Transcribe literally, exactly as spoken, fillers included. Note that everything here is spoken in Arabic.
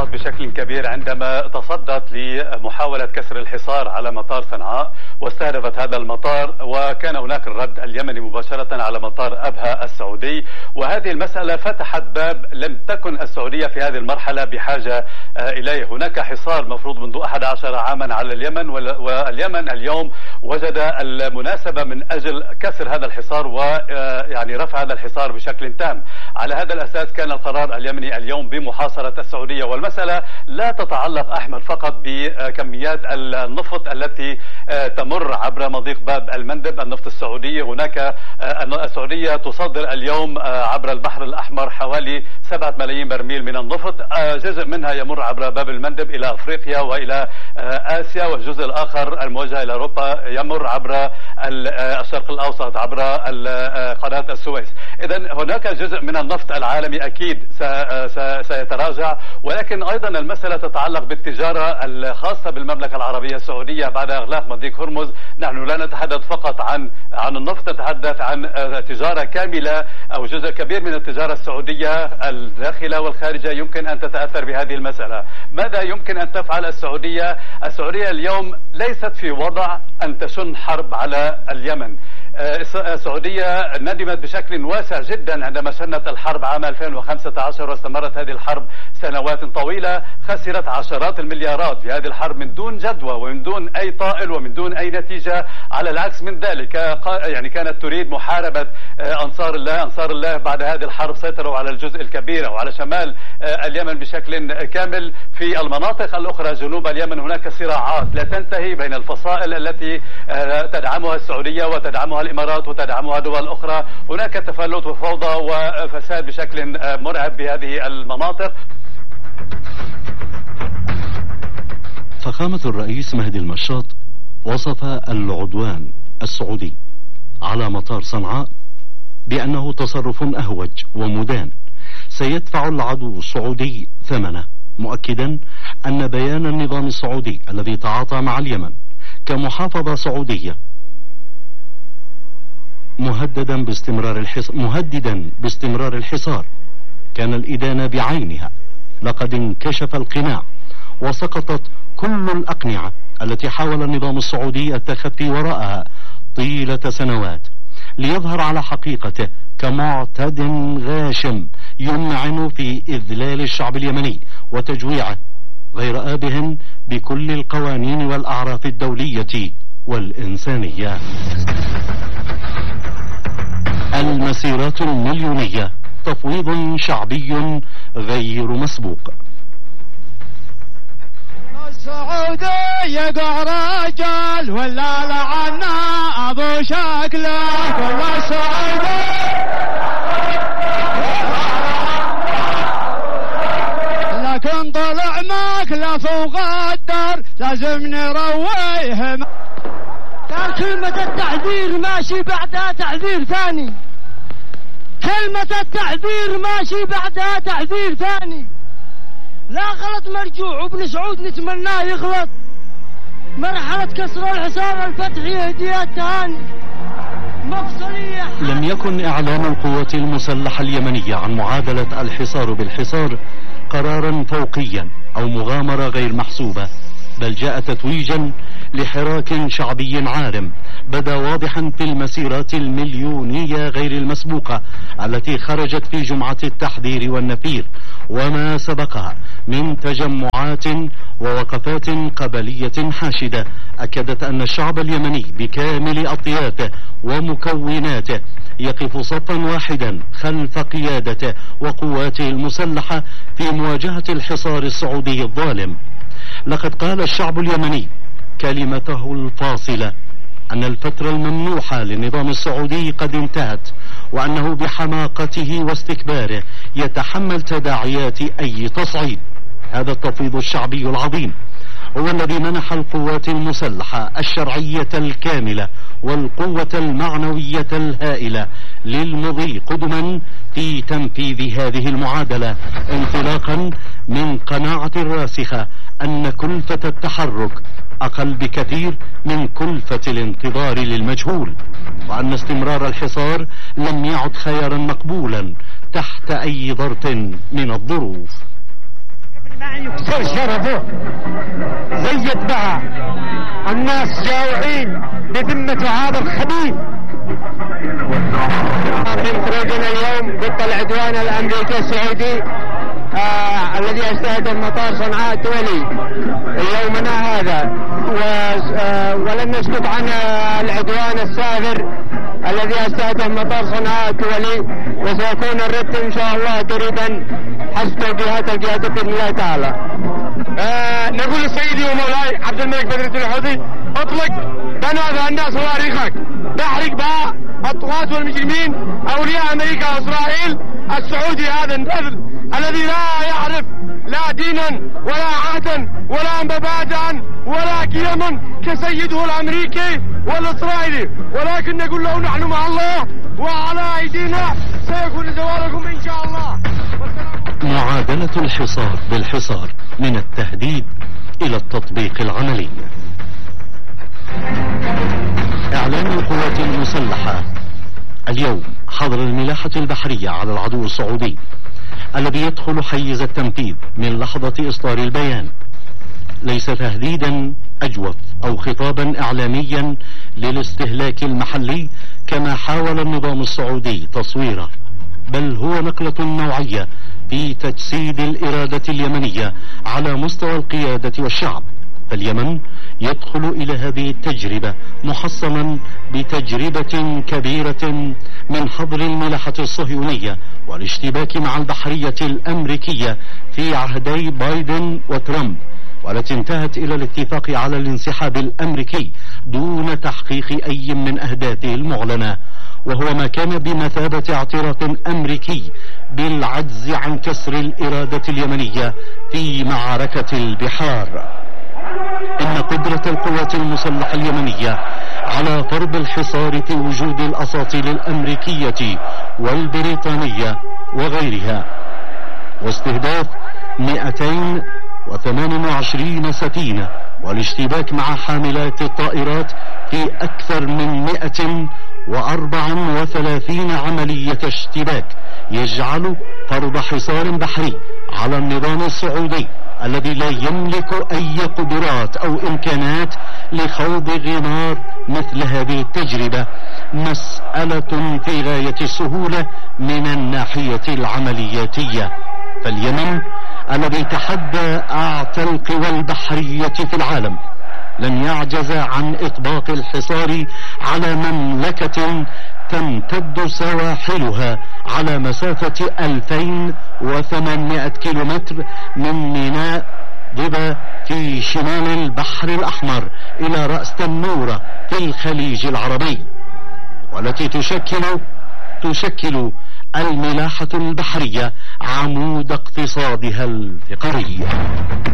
توقعت بشكل كبير عندما تصدت لمحاولة كسر الحصار على مطار صنعاء واستهدفت هذا المطار، وكان هناك الرد اليمني مباشرة على مطار أبها السعودي. وهذه المسألة فتحت باب لم تكن السعودية في هذه المرحلة بحاجة إليه. هناك حصار مفروض منذ أحد عشر عاما على اليمن، واليمن اليوم وجد المناسبة من أجل كسر هذا الحصار ويعني رفع هذا الحصار بشكل تام. على هذا الأساس كان القرار اليمني اليوم بمحاصرة السعودية. والمسألة لا تتعلق أحمد فقط بكميات النفط التي تمر عبر مضيق باب المندب النفط السعودي. هناك السعودية تصدر اليوم عبر البحر الأحمر حوالي سبعة ملايين برميل من النفط، جزء منها يمر عبر باب المندب إلى أفريقيا وإلى آسيا، والجزء الآخر الموجه إلى أوروبا يمر عبر الشرق الأوسط عبر قناة السويس. إذن هناك جزء من النفط العالمي أكيد سيتراجع، ولكن أيضا المسألة تتعلق بالتجارة الخاصة بالمملكة العربية السعودية بعد إغلاق مضيق هرمز. نحن لا نتحدث فقط عن عن النفط، نتحدث عن تجارة كاملة أو جزء كبير من التجارة السعودية الداخلة والخارجة يمكن أن تتأثر بهذه المسألة. ماذا يمكن أن تفعل السعودية؟ السعودية اليوم ليست في وضع أن تشن حرب على اليمن. السعودية ندمت بشكل واسع جدا عندما شنت الحرب عام ألفين وخمسة عشر، واستمرت هذه الحرب سنوات طويلة. خسرت عشرات المليارات في هذه الحرب من دون جدوى ومن دون أي طائل ومن دون أي نتيجة. على العكس من ذلك، يعني كانت تريد محاربة أنصار الله. أنصار الله بعد هذه الحرب سيطروا على الجزء الكبير أو على شمال اليمن بشكل كامل. في المناطق الأخرى جنوب اليمن هناك صراعات لا تنتهي بين الفصائل التي تدعمها السعودية وتدعمها الإمارات وتدعمها دول أخرى. هناك تفلت وفوضى وفساد بشكل مرعب بهذه المناطق. فخامة الرئيس مهدي المشاط وصف العدوان السعودي على مطار صنعاء بأنه تصرف أهوج ومدان سيدفع العدو السعودي ثمنه، مؤكدا أن بيان النظام السعودي الذي تعاطى مع اليمن كمحافظة سعودية مهددا باستمرار الحصار مهددا باستمرار الحصار كان الإدانة بعينها. لقد انكشف القناع وسقطت كل الأقنعة التي حاول النظام السعودي التخفي وراءها طيلة سنوات ليظهر على حقيقته كمعتد غاشم يمعن في إذلال الشعب اليمني وتجويعه، غير آبه بكل القوانين والأعراف الدولية والإنسانية. المسيرات المليونية تفويض شعبي غير مسبوق. السعودية قهر رجال ولا لعنا ابو شكله، كل السعودية لكن طلع ماكله فوق الدار لازم نرويه. قال كلمة التعذير ماشي بعدها تعذير ثاني، كلمة التعذير ماشي بعدها تعذير ثاني. لا غلط مرجوع وابن سعود نتمناه يغلط. مرحلة كسر الحصار الفتحي هدية تهاني مفصلية. لم يكن إعلان القوات المسلحة اليمنية عن معادلة الحصار بالحصار قرارا فوقيا أو مغامرة غير محسوبة، بل جاء تتويجا لحراك شعبي عارم بدا واضحا في المسيرات المليونية غير المسبوقة التي خرجت في جمعة التحذير والنفير وما سبقها من تجمعات ووقفات قبلية حاشدة أكدت أن الشعب اليمني بكامل أطيافه ومكوناته يقف صفا واحدا خلف قيادته وقواته المسلحة في مواجهة الحصار السعودي الظالم. لقد قال الشعب اليمني كلمته الفاصلة أن الفترة الممنوحة للنظام السعودي قد انتهت، وأنه بحماقته واستكباره يتحمل تداعيات أي تصعيد. هذا التفويض الشعبي العظيم هو الذي منح القوات المسلحة الشرعية الكاملة والقوة المعنوية الهائلة للمضي قدما في تنفيذ هذه المعادلة، انطلاقا من قناعة راسخة أن كلفة التحرك أقل بكثير من كلفة الانتظار للمجهول، وأن استمرار الحصار لم يعد خيارا مقبولا تحت أي ظرف من الظروف. يكسر شرفه زي يتبعه. الناس جاوعين بذمة هذا الخبيث. من خروجنا اليوم ضد العدوان الامريكي السعودي آه الذي يستهدف مطار صنعاء الدولي يومنا هذا، و آه ولن نسكت عن العدوان السافر الذي يستهدف مطار صنعاء الدولي، وسيكون الرد ان شاء الله قريبا حسب توجيهات القياده باذن الله تعالى. آه نقول لسيدي ومولاي عبد الملك بدر الدين الحوثي اطلق تنازع الناس صواريخك، تحرق بها الطغاة والمجرمين اولياء امريكا واسرائيل. السعودي هذا النذل الذي لا يعرف لا دينا ولا عهدا ولا مبادئا ولا قيما كسيده الامريكي والاسرائيلي، ولكن نقول له نحن مع الله وعلى ايدينا سيكون زوالكم ان شاء الله. معادلة الحصار بالحصار من التهديد إلى التطبيق العملي. إعلان القوات المسلحة اليوم حظر الملاحة البحرية على العدو السعودي الذي يدخل حيز التنفيذ من لحظة إصدار البيان، ليس تهديدا أجوف أو خطابا إعلاميا للاستهلاك المحلي كما حاول النظام السعودي تصويره، بل هو نقلة نوعية في تجسيد الإرادة اليمنية على مستوى القيادة والشعب. فاليمن يدخل إلى هذه التجربة محصنا بتجربة كبيرة من حظر الملاحة الصهيونية والاشتباك مع البحرية الأمريكية في عهدي بايدن وترامب، والتي انتهت إلى الاتفاق على الانسحاب الأمريكي دون تحقيق أي من أهدافه المعلنة، وهو ما كان بمثابة اعتراف أمريكي بالعجز عن كسر الإرادة اليمنية في معركة البحار. إن قدرة القوات المسلحة اليمنية على فرض الحصار في وجود الأساطيل الأمريكية والبريطانية وغيرها واستهداف مئتين وثمان وعشرين سفينة والاشتباك مع حاملات الطائرات في أكثر من مئة وأربع وثلاثين عملية اشتباك يجعل فرض حصار بحري على النظام السعودي الذي لا يملك أي قدرات أو إمكانات لخوض غمار مثل هذه التجربة مسألة في غاية السهولة من الناحية العملياتية. فاليمن الذي تحدى أعتى القوى البحرية في العالم لن يعجز عن إطباق الحصار على مملكة تمتد سواحلها على مسافة ألفين وثمانمائة كيلومتر من ميناء ضبا في شمال البحر الأحمر إلى رأس تنورة في الخليج العربي، والتي تشكل تشكل الملاحة البحرية عمود اقتصادها الفقري.